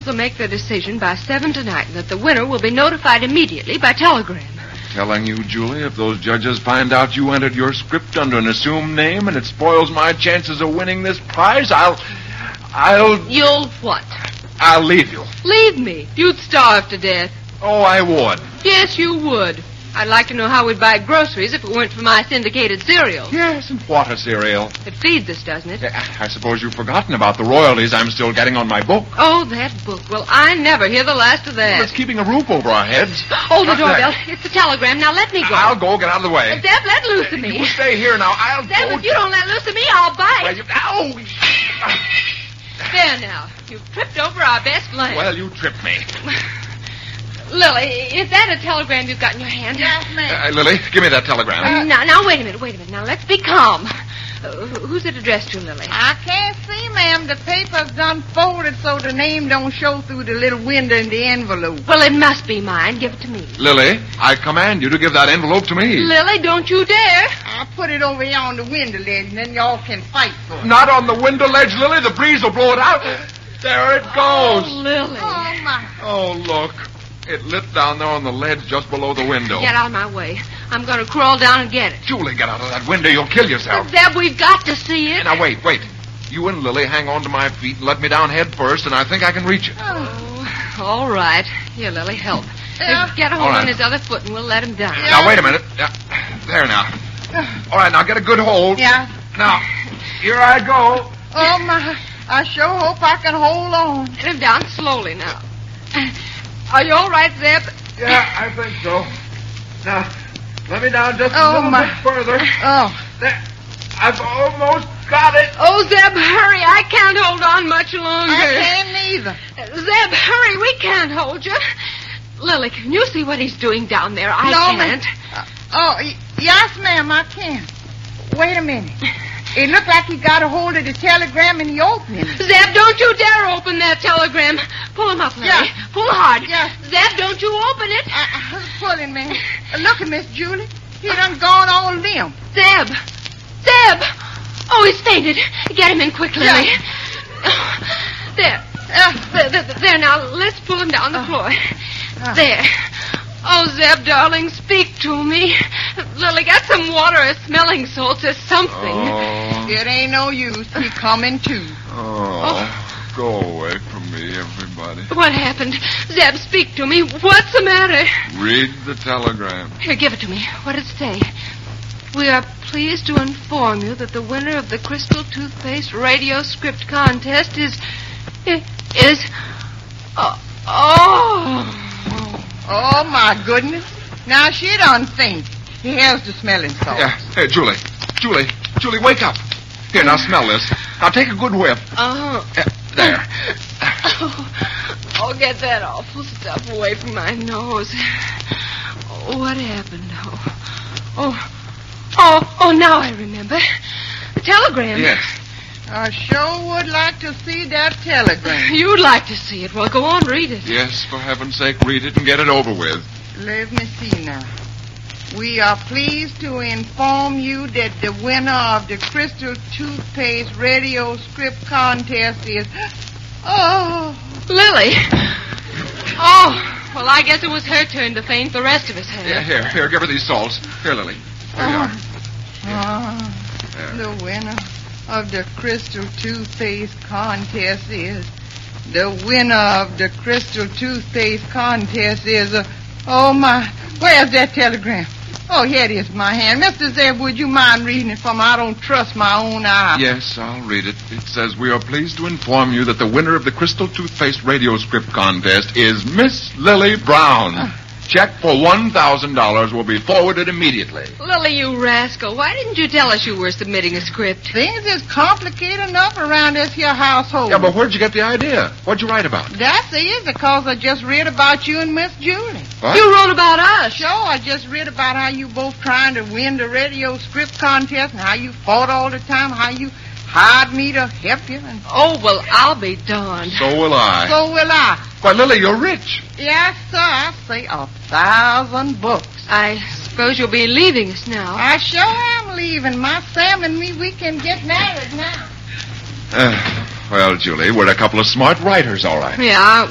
will make their decision by 7 tonight, and that the winner will be notified immediately by telegram. Telling you, Julie, if those judges find out you entered your script under an assumed name and it spoils my chances of winning this prize, You'll what? I'll leave you. Leave me? You'd starve to death. Oh, I would. Yes, you would. I'd like to know how we'd buy groceries if it weren't for my syndicated cereal. Yes, and what a cereal. It feeds us, doesn't it? I suppose you've forgotten about the royalties I'm still getting on my book. Oh, that book. Well, I never hear the last of that. Well, it's keeping a roof over our heads. Hold the doorbell. It's the telegram. Now let me go. I'll go. Get out of the way. Zeb, let loose of me. You stay here now. I'll Zeb, go. if you don't let loose of me, I'll bite. Well, There now. You've tripped over our best lamb. Well, you tripped me. Lily, is that a telegram you've got in your hand? Yes, ma'am. Lily, give me that telegram. Now, wait a minute. Now, let's be calm. Who's it addressed to, Lily? I can't see, ma'am. The paper's unfolded so the name don't show through the little window in the envelope. Well, it must be mine. Give it to me. Lily, I command you to give that envelope to me. Lily, don't you dare. I'll put it over here on the window ledge, and then y'all can fight for it. Not on the window ledge, Lily. The breeze will blow it out. There it goes. Oh, Lily. Oh, my. Oh, look. It lit down there on the ledge just below the window. Get out of my way. I'm going to crawl down and get it. Julie, get out of that window. You'll kill yourself. Zeb, we've got to see it. Now, wait. You and Lily hang on to my feet and let me down head first, and I think I can reach it. Oh, all right. Here, Lily, help. Yeah. Get a hold on his other foot, and we'll let him down. Yeah. Now, wait a minute. There now. All right, now get a good hold. Yeah. Now, here I go. Oh, my. I sure hope I can hold on. Get him down slowly now. Are you all right, Zeb? Yeah, I think so. Now, let me down just Oh, a little my. bit further. Oh. There. I've almost got it. Oh, Zeb, hurry. I can't hold on much longer. I can't neither. Zeb, hurry. We can't hold you. Lily, can you see what he's doing down there? I No, can't. Yes, ma'am, I can. Wait a minute. It looked like he got a hold of the telegram and he opened it. Zeb, don't you dare open that telegram. Pull him up, Lily. Yeah. Pull hard. Yeah. Zeb, don't you open it. I'm pulling, man. Look at Miss Julie. He done gone all limp. Zeb! Oh, he's fainted. Get him in quick, Lily. Yeah. There now. Let's pull him down the floor. There. Oh, Zeb, darling, speak to me. Lily, get some water or smelling salts or something. Oh. It ain't no use. He coming too. Oh. Go away from me, everybody. What happened? Zeb, speak to me. What's the matter? Read the telegram. Here, give it to me. What did it say? We are pleased to inform you that the winner of the Crystal Toothpaste Radio Script Contest is... Oh, my goodness. Now she done faint. Here's the smelling salt. Yeah. Hey, Julie, wake up. Here, now smell this. Now take a good whiff. There. Oh, get that awful stuff away from my nose. Oh, what happened? Oh, now I remember. The telegram. Yes. I sure would like to see that telegram. You'd like to see it. Well, go on, read it. Yes, for heaven's sake, read it and get it over with. Let me see now. We are pleased to inform you that the winner of the Crystal Toothpaste Radio Script Contest is... Oh. Lily. Oh, well, I guess it was her turn to faint. The rest of us had. Yeah, here, give her these salts. Here, Lily. Here you are. The winner of the Crystal Toothpaste Contest is... The winner of the Crystal Toothpaste Contest is... Oh, my... Where's that telegram? Oh, here it is in my hand. Mr. Zeb, would you mind reading it for me? I don't trust my own eyes. Yes, I'll read it. It says, we are pleased to inform you that the winner of the Crystal Toothpaste Radio Script Contest is Miss Lily Brown. Check for $1,000 will be forwarded immediately. Lily, you rascal. Why didn't you tell us you were submitting a script? Things is complicated enough around this here household. Yeah, but where'd you get the idea? What'd you write about? That's easy, because I just read about you and Miss Julie. What? You wrote about us. Sure, I just read about how you both trying to win the radio script contest and how you fought all the time, how you hired me to help you. And... Oh, well, I'll be darned. So will I. So will I. Why, Lily, you're rich. Yes, sir. I say $1,000. I suppose you'll be leaving us now. I sure am leaving. My Sam and me, we can get married now. Well, Julie, we're a couple of smart writers, all right. Yeah,